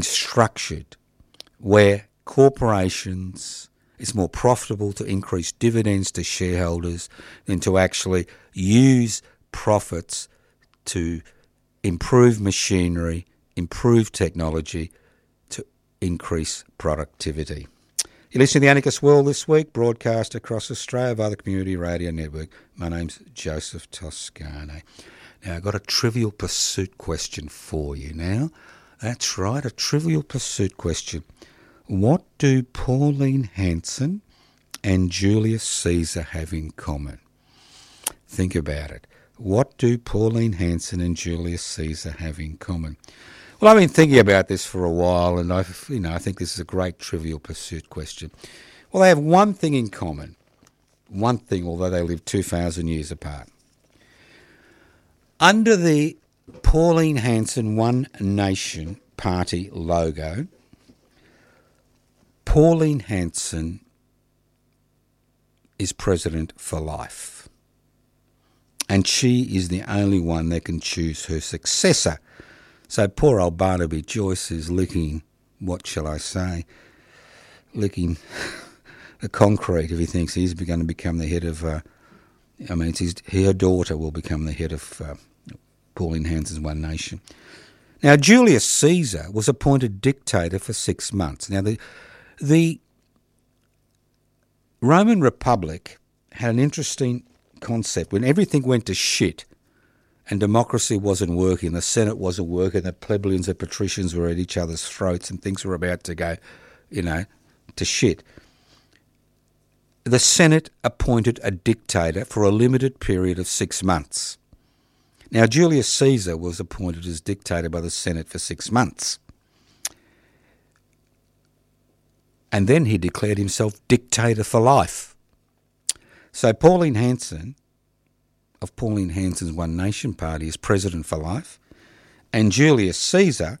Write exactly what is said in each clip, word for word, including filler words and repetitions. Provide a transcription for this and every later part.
structured where corporations, it's more profitable to increase dividends to shareholders than to actually use profits to improve machinery, improve technology, to increase productivity. You're listening to The Anarchist World this week, broadcast across Australia via the Community Radio Network. My name's Joseph Toscano. Now, I've got a Trivial Pursuit question for you now. That's right, a Trivial Pursuit question. What do Pauline Hanson and Julius Caesar have in common? Think about it. What do Pauline Hanson and Julius Caesar have in common? Well, I've been thinking about this for a while, and I, you know, I think this is a great Trivial Pursuit question. Well, they have one thing in common. One thing, although they live two thousand years apart. Under the Pauline Hanson One Nation Party logo, Pauline Hanson is president for life. And she is the only one that can choose her successor. So poor old Barnaby Joyce is licking, what shall I say, licking the concrete if he thinks he's going to become the head of, uh, I mean, it's his, her daughter will become the head of uh, Pauline Hanson's One Nation. Now, Julius Caesar was appointed dictator for six months. Now, the the Roman Republic had an interesting concept. When everything went to shit and democracy wasn't working, the Senate wasn't working, the plebeians and patricians were at each other's throats and things were about to go, you know, to shit, the Senate appointed a dictator for a limited period of six months. Now, Julius Caesar was appointed as dictator by the Senate for six months. And then he declared himself dictator for life. So Pauline Hanson, of Pauline Hanson's One Nation Party, is president for life, and Julius Caesar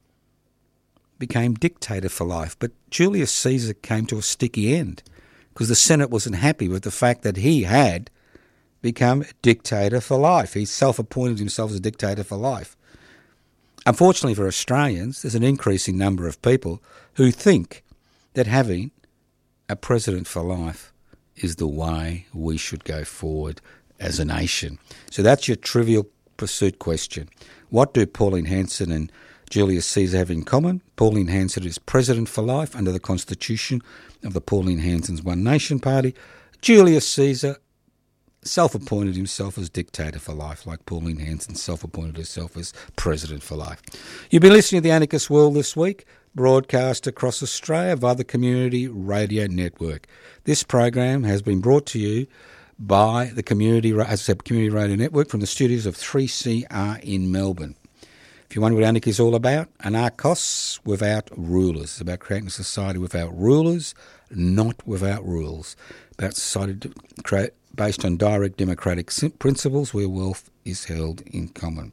became dictator for life. But Julius Caesar came to a sticky end because the Senate wasn't happy with the fact that he had become dictator for life. He self-appointed himself as a dictator for life. Unfortunately for Australians, there's an increasing number of people who think that having a president for life is the way we should go forward as a nation. So that's your Trivial Pursuit question. What do Pauline Hanson and Julius Caesar have in common? Pauline Hanson is president for life under the constitution of the Pauline Hanson's One Nation Party. Julius Caesar self-appointed himself as dictator for life, like Pauline Hanson self-appointed herself as president for life. You've been listening to The Anarchist World this week, broadcast across Australia via the Community Radio Network. This program has been brought to you by the Community, as I said, Community Radio Network from the studios of three C R in Melbourne. If you wonder what anarchy is all about, anarchos without rulers. It's about creating a society without rulers, not without rules. About society to create based on direct democratic principles where wealth is held in common.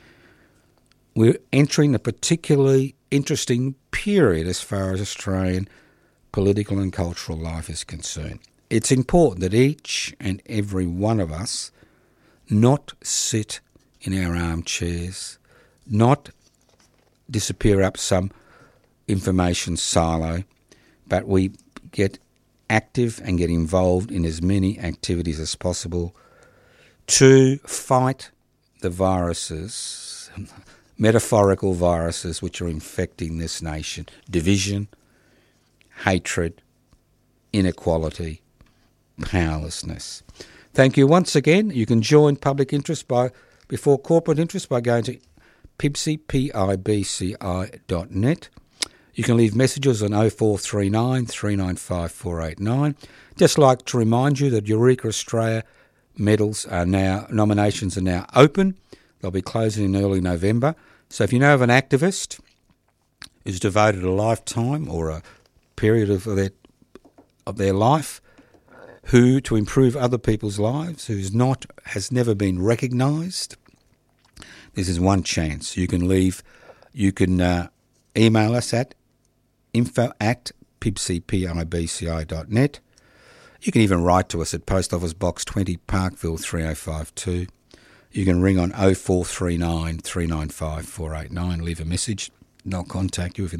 We're entering a particularly interesting period as far as Australian political and cultural life is concerned. It's important that each and every one of us not sit in our armchairs, not disappear up some information silo, but we get active and get involved in as many activities as possible to fight the viruses, metaphorical viruses which are infecting this nation. Division, hatred, inequality, powerlessness. Thank you once again. You can join public interest by before corporate interest by going to pibci, P I B C I dot net. You can leave messages on oh four three nine, three nine five, four eight nine. Just like to remind you that Eureka Australia medals are now, nominations are now open. They'll be closing in early November. So if you know of an activist who's devoted a lifetime or a period of their, of their life who, to improve other people's lives, who's not, has never been recognised, this is one chance. You can leave, you can uh, email us at info at pibci, P I B C I dot net. You can even write to us at Post Office Box twenty, Parkville three oh five two. You can ring on oh four three nine, three nine five, four eight nine, leave a message. and they'll contact you if